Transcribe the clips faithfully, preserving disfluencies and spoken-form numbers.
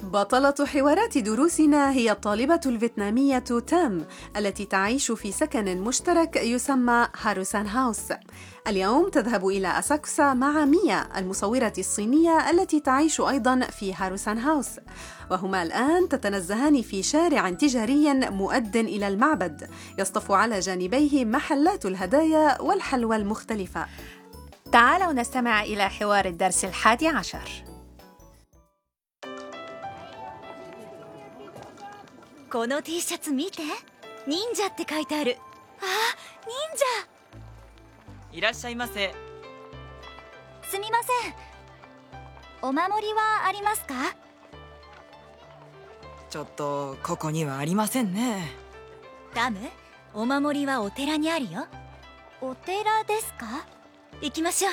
بطلة حوارات دروسنا هي الطالبة الفيتنامية تام التي تعيش في سكن مشترك يسمى هاروسان هاوس. اليوم تذهب إلى أساكوسا مع ميا المصورة الصينية التي تعيش أيضاً في هاروسان هاوس، وهما الآن تتنزهان في شارع تجاري مؤد إلى المعبد يصطف على جانبيه محلات الهدايا والحلوى المختلفة. تعالوا نستمع إلى حوار الدرس الحادي عشر. この T シャツ見て、忍者って書いてある。あ、忍者。 いらっしゃいませ。 すみません。お守りはありますか？ ちょっとここにはありませんね。 ダム、お守りはお寺にあるよ。お寺ですか？行きましょう。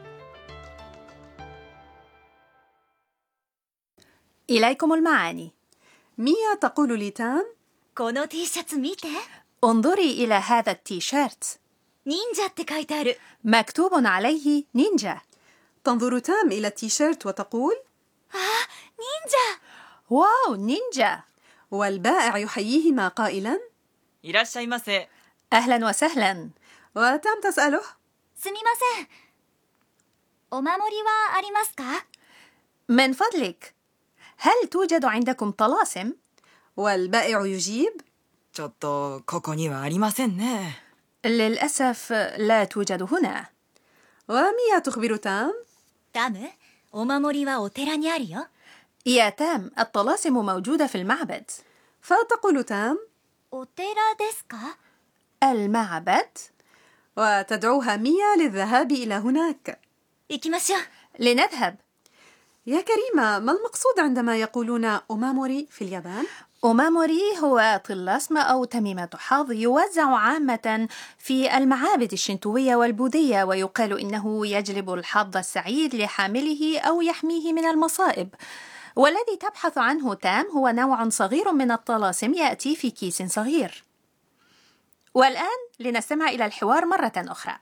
إليكم المعاني. ميا تقول لتام: この T シャツ見て。 انظري إلى هذا التيشيرت. 忍者って書いてある。 مكتوب عليه نينجا. تنظر تام إلى التيشيرت وتقول: あ、忍者。 واو، نينجا. والبائع يحييهما قائلاً: いらっしゃいませ。 أهلا وسهلا. وتام تسأله: すみません。お守りはありますか？ من فضلك، هل توجد عندكم طلاسم؟ والبائع يجيب: ちょっとここにはありませんね。 للأسف لا توجد هنا. وميا تخبر تام: ダム、お守りはお寺にあるよ。 يا تام، الطلاسم موجودة في المعبد. فتقول تام: お寺ですか？ المعبد؟ وتدعوها ميا للذهاب إلى هناك. 行きましょう。 لنذهب. يا كريمة، ما المقصود عندما يقولون أوماموري في اليابان؟ أوماموري هو طلاسم أو تميمة حظ يوزع عامة في المعابد الشنتوية والبوذية، ويقال إنه يجلب الحظ السعيد لحامله أو يحميه من المصائب. والذي تبحث عنه تام هو نوع صغير من الطلاسم يأتي في كيس صغير. والآن لنستمع إلى الحوار مرة أخرى.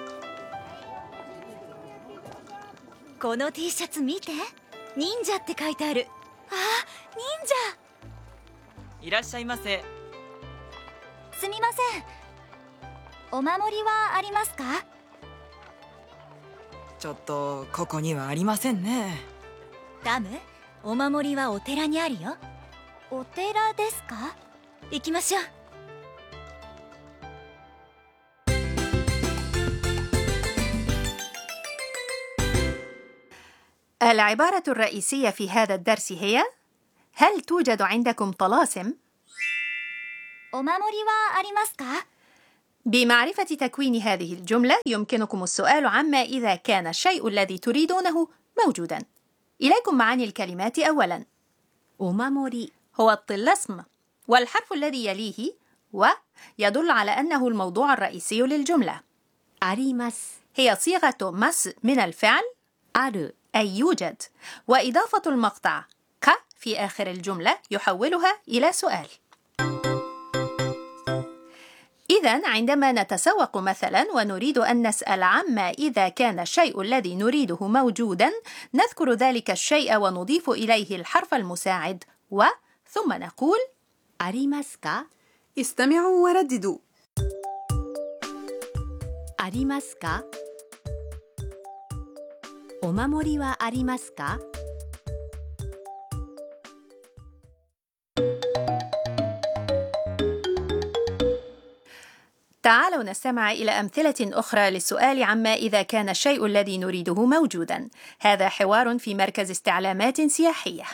この T シャツ見て、忍者って書いてある。あ、忍者。 いらっしゃいませ。 すみません。お守りはありますか？ ちょっとここにはありませんね。 ダム、お守りはお寺にあるよ。お寺ですか？行きましょう。 العبارة الرئيسية في هذا الدرس هي: هل توجد عندكم طلاسم؟ お守りはありますか؟ بمعرفة تكوين هذه الجملة يمكنكم السؤال عما إذا كان الشيء الذي تريدونه موجودا. إليكم معاني الكلمات. أولا، お守り هو الطلسم، والحرف الذي يليه و يدل على أنه الموضوع الرئيسي للجملة. あります هي صيغة مس من الفعل ある أي يوجد، وإضافة المقطع ك في آخر الجملة يحولها إلى سؤال. إذن عندما نتسوق مثلا ونريد أن نسأل عما إذا كان الشيء الذي نريده موجودا، نذكر ذلك الشيء ونضيف إليه الحرف المساعد و، ثم نقول: ありますか？ استمعوا ورددوا. ありますか？お守りはありますか？ تعالوا نستمع إلى أمثلة أخرى للسؤال عما إذا كان الشيء الذي نريده موجودا. هذا حوار في مركز استعلامات سياحية.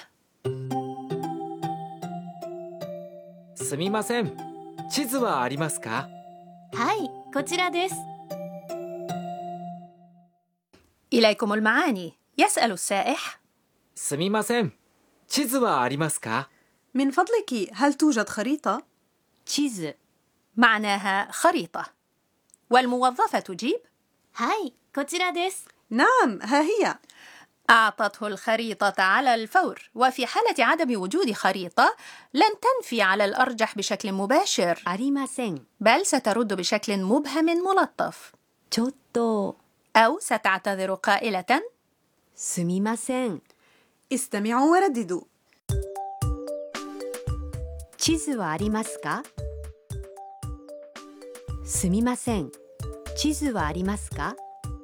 すみません。地図はありますか？ はい、こちらです。 إليكم المعاني. يسأل السائح: すみません。地図はありますか？ من فضلك، هل توجد خريطة؟ 地図 معناها خريطة، والموظفة تجيب: はい、こちらです。 نعم، ها هي. أعطته الخريطة على الفور، وفي حالة عدم وجود خريطة لن تنفي على الأرجح بشكل مباشر، ありません。 بل سترد بشكل مبهم ملطف، ちょっと أو ستعتذر قائلة: すみません。 استمعوا ورددوا. 地図はありますか？すみません。地図はありますか？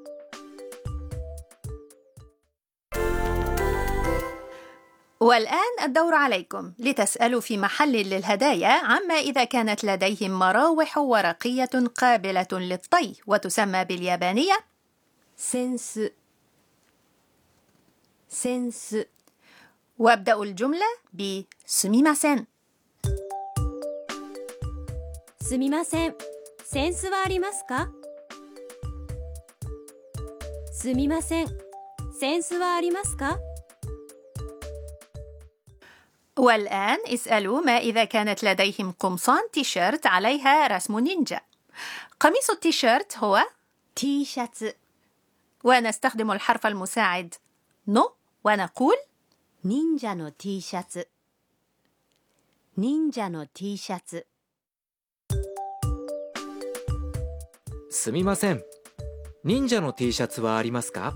والآن الدور عليكم لتسألوا في محل للهدايا عما إذا كانت لديهم مراوح ورقية قابلة للطي وتسمى باليابانية センスセンス وابدأوا الجملة ب すみませんすみません。センスはありますか？すみません。センスはありますか？ والآن اسألوا ما إذا كانت لديهم قمصان تيشيرت عليها رسم نينجا. قميص التيشيرت هو ティーシャツ ونستخدم الحرف المساعد نو ونقول 忍者の T シャツ忍者の T シャツすみません。忍者の T シャツはありますか？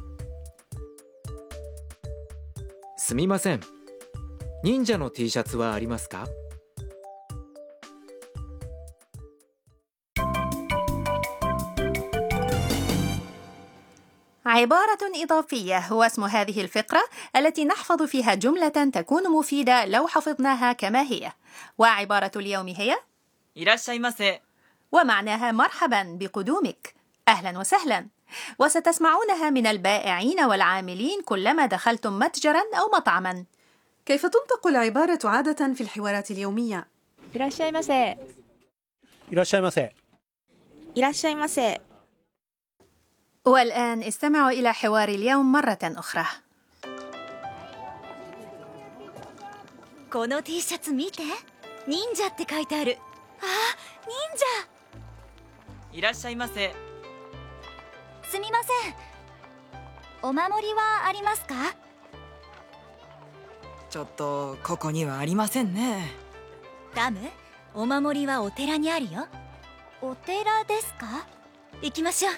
すみません。忍者の T シャツはありますか？ عبارة إضافية هو اسم هذه الفقرة التي نحفظ فيها جملة تكون مفيدة لو حفظناها كما هي. وعبارة اليوم هي いらっしゃいませ ومعناها مرحبا بقدومك أهلا وسهلا. وستسمعونها من البائعين والعاملين كلما دخلتم متجرا أو مطعما. كيف تنطق العبارة عادة في الحوارات اليومية؟ いらっしゃいませ。 いらっしゃいませ。 いらっしゃいませ。 والآن استمعوا إلى حوار اليوم مرة أخرى. この T シャツ見て、忍者って書いてある。あ、忍者。 いらっしゃいませすみません。お守りはありますか？ ちょっとここにはありませんね。 ダム、お守りはお寺にあるよ。お寺ですか？行きましょう。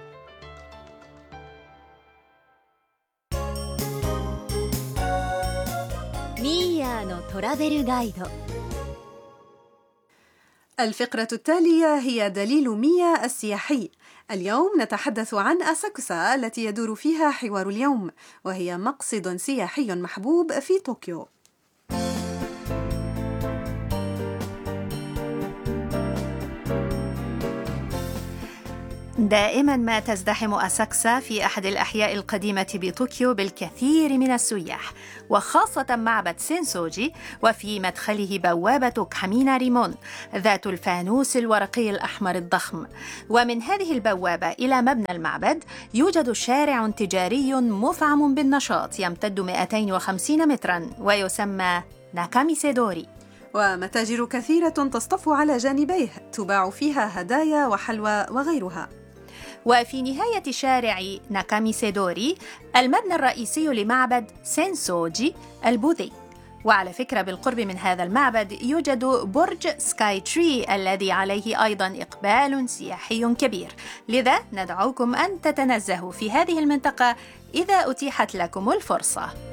ミーヤーのトラベルガイド الفقرة التالية هي دليل ميا السياحي. اليوم نتحدث عن أساكوسا التي يدور فيها حوار اليوم، وهي مقصد سياحي محبوب في طوكيو. دائما ما تزدحم أساكوسا في أحد الأحياء القديمة بطوكيو بالكثير من السياح، وخاصة معبد سينسوجي، وفي مدخله بوابة كامينا ريمون ذات الفانوس الورقي الأحمر الضخم. ومن هذه البوابة إلى مبنى المعبد يوجد شارع تجاري مفعم بالنشاط يمتد مئتين وخمسين مترا ويسمى ناكاميسيدوري، ومتاجر كثيرة تصطف على جانبيه تباع فيها هدايا وحلوى وغيرها. وفي نهاية شارع ناكاميسيدوري المبنى الرئيسي لمعبد سينسوجي البوذي. وعلى فكرة بالقرب من هذا المعبد يوجد برج سكاي تري الذي عليه أيضا إقبال سياحي كبير، لذا ندعوكم أن تتنزهوا في هذه المنطقة إذا أتيحت لكم الفرصة.